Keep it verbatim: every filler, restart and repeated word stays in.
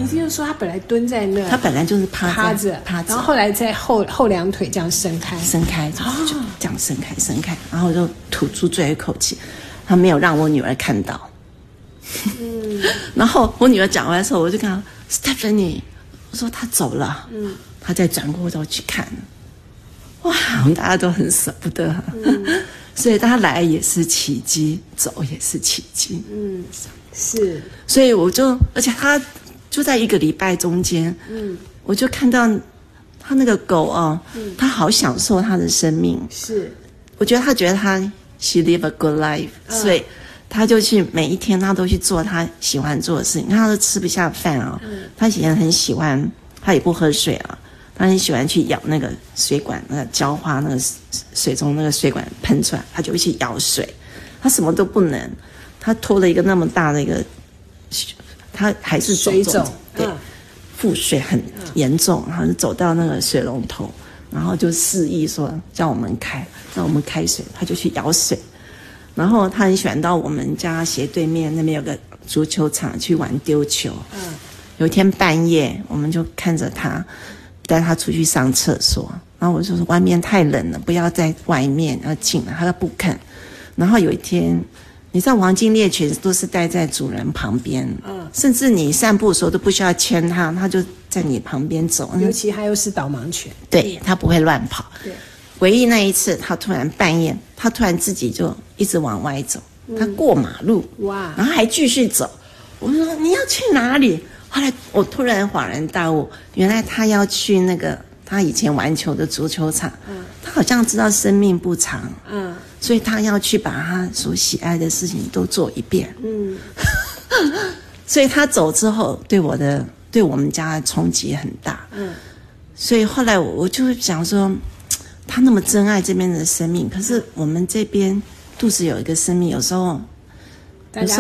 你就是说他本来蹲在那， 他本来就是趴趴着趴着， 然后后来在后后两腿这样伸开， 伸开，就就这样伸开伸开，然后就吐出最后一口气。他没有让我女儿看到。嗯，然后我女儿讲完的时候，我就跟她 Stephanie， 我说她走了。嗯，她再转过头去看，哇，我们大家都很舍不得。嗯，所以她来也是奇迹，走也是奇迹。 嗯，是。 所以我就，而且她就在一个礼拜中间，嗯，我就看到她那个狗哦，嗯，她好享受她的生命。 是， 我觉得她觉得她 she live a good life，嗯，所以他就去每一天，他都去做他喜欢做的事情。他都吃不下饭啊，哦，嗯，他以前很喜欢，他也不喝水啊，他很喜欢去咬那个水管，那个浇花，那个水从那个水管喷出来，他就会去舀水。他什么都不能，他拖了一个那么大的一个，他还是走水肿， 对，嗯，腹水很严重，然后就走到那个水龙头，然后就示意说叫我们开，让我们开水，他就去舀水。然后他很喜欢到我们家斜对面那边有个足球场去玩丢球。嗯，有一天半夜，我们就看着他，带他出去上厕所。然后我就说外面太冷了，不要在外面，要进来。他说不肯。然后有一天，你知道黄金猎犬都是待在主人旁边，嗯，甚至你散步的时候都不需要牵它，它就在你旁边走。 尤其它又是导盲犬， 对，它不会乱跑。 对。 唯一那一次，他突然半夜，他突然自己就一直往外走，他过马路，嗯，哇，然后还继续走。我说你要去哪里？后来我突然恍然大悟，原来他要去那个他以前玩球的足球场。嗯，他好像知道生命不长，嗯，所以他要去把他所喜爱的事情都做一遍。嗯，所以他走之后，对我的对我们家的衝击很大。嗯，所以后来我我就会想说。他那么珍爱这边的生命，可是我们这边肚子有一个生命，有时候，有时